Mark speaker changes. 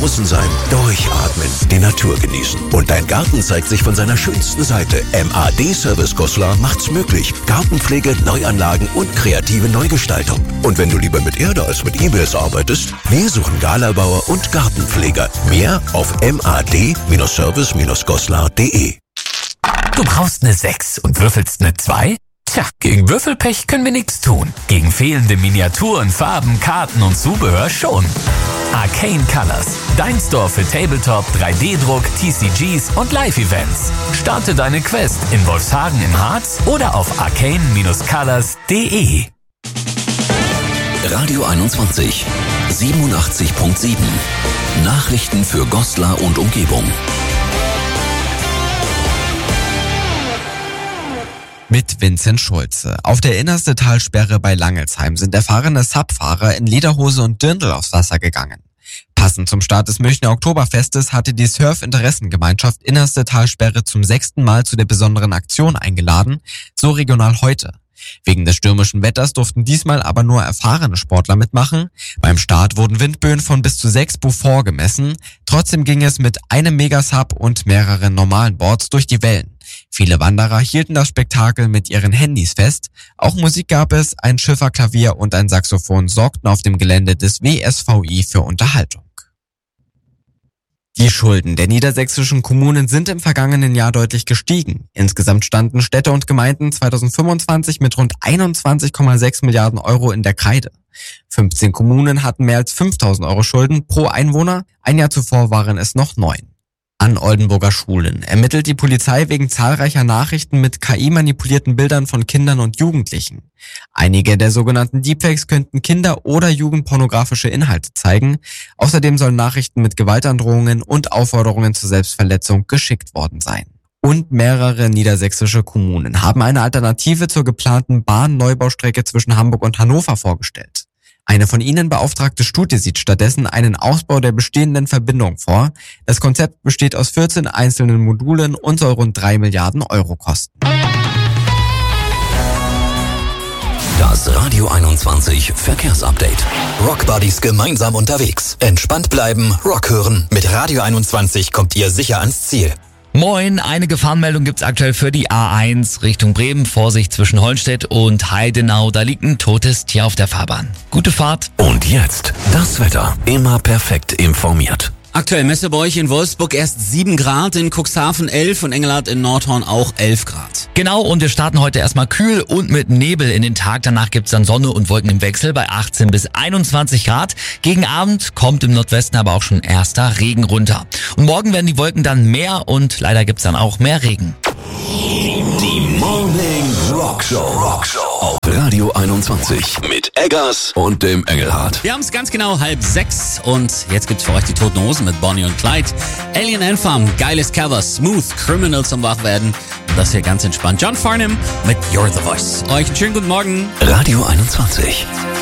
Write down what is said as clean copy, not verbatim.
Speaker 1: Draußen sein, durchatmen, die Natur genießen. Und dein Garten zeigt sich von seiner schönsten Seite. MAD Service Goslar macht's möglich. Gartenpflege, Neuanlagen und kreative Neugestaltung. Und wenn du lieber mit Erde als mit E-Mails arbeitest, wir suchen Galabauer und Gartenpfleger. Mehr auf mad-service-goslar.de.
Speaker 2: Du brauchst eine 6 und würfelst eine 2? Tja, gegen Würfelpech können wir nichts tun. Gegen fehlende Miniaturen, Farben, Karten und Zubehör schon. Arcane Colors, dein Store für Tabletop, 3D-Druck, TCGs und Live-Events. Starte deine Quest in Wolfshagen im Harz oder auf arcane-colors.de.
Speaker 1: Radio 21, 87.7. Nachrichten für Goslar und Umgebung.
Speaker 3: Mit Vincent Schulze. Auf der innerste Talsperre bei Langelsheim sind erfahrene Subfahrer in Lederhose und Dirndl aufs Wasser gegangen. Passend zum Start des Münchner Oktoberfestes hatte die Surf-Interessengemeinschaft innerste Talsperre zum 6. Mal zu der besonderen Aktion eingeladen, so Regional heute. Wegen des stürmischen Wetters durften diesmal aber nur erfahrene Sportler mitmachen. Beim Start wurden Windböen von bis zu 6 Beaufort gemessen. Trotzdem ging es mit einem Megasub und mehreren normalen Boards durch die Wellen. Viele Wanderer hielten das Spektakel mit ihren Handys fest. Auch Musik gab es, ein Schifferklavier und ein Saxophon sorgten auf dem Gelände des WSVI für Unterhaltung. Die Schulden der niedersächsischen Kommunen sind im vergangenen Jahr deutlich gestiegen. Insgesamt standen Städte und Gemeinden 2025 mit rund 21,6 Milliarden Euro in der Kreide. 15 Kommunen hatten mehr als 5.000 Euro Schulden pro Einwohner. Ein Jahr zuvor waren es noch 9. An Oldenburger Schulen ermittelt die Polizei wegen zahlreicher Nachrichten mit KI-manipulierten Bildern von Kindern und Jugendlichen. Einige der sogenannten Deepfakes könnten Kinder- oder jugendpornografische Inhalte zeigen. Außerdem sollen Nachrichten mit Gewaltandrohungen und Aufforderungen zur Selbstverletzung geschickt worden sein. Und mehrere niedersächsische Kommunen haben eine Alternative zur geplanten Bahnneubau-Strecke zwischen Hamburg und Hannover vorgestellt. Eine von ihnen beauftragte Studie sieht stattdessen einen Ausbau der bestehenden Verbindung vor. Das Konzept besteht aus 14 einzelnen Modulen und soll rund 3 Milliarden Euro kosten.
Speaker 1: Das Radio 21 Verkehrsupdate. Rockbuddies gemeinsam unterwegs. Entspannt bleiben, Rock hören. Mit Radio 21 kommt ihr sicher ans Ziel.
Speaker 4: Moin, eine Gefahrenmeldung gibt's aktuell für die A1 Richtung Bremen. Vorsicht zwischen Hollenstedt und Heidenau, da liegt ein totes Tier auf der Fahrbahn. Gute Fahrt.
Speaker 1: Und jetzt das Wetter. Immer perfekt informiert.
Speaker 5: Aktuell Messe bei euch in Wolfsburg erst 7 Grad, in Cuxhaven 11 und Engelhardt in Nordhorn auch 11 Grad.
Speaker 4: Genau, und wir starten heute erstmal kühl und mit Nebel in den Tag. Danach gibt's dann Sonne und Wolken im Wechsel bei 18 bis 21 Grad. Gegen Abend kommt im Nordwesten aber auch schon erster Regen runter. Und morgen werden die Wolken dann mehr und leider gibt's dann auch mehr Regen.
Speaker 1: Die Morning Rockshow auf Radio 21 mit Eggers und dem Engelhardt.
Speaker 5: Wir haben es ganz genau 5:30 und jetzt gibt's für euch die Toten Hosen mit Bonnie und Clyde. Alien Ant Farm, geiles Cover, Smooth Criminal zum Wachwerden. Und das hier ganz entspannt. John Farnham mit You're the Voice. Euch einen schönen guten Morgen.
Speaker 1: Radio 21.